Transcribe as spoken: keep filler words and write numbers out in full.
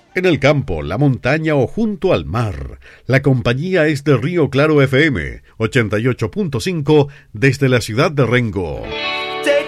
En el campo, la montaña o junto al mar, la compañía es de Río Claro F M, ochenta y ocho punto cinco desde la ciudad de Rengo.